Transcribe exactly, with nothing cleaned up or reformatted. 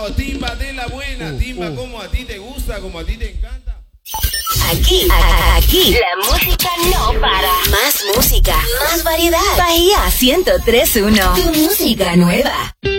Vamos, timba de la buena, uh, timba uh. como a ti te gusta, como a ti te encanta. Aquí, a, aquí, la música no para. Más música, más variedad. Bahía ciento tres punto uno, tu música nueva.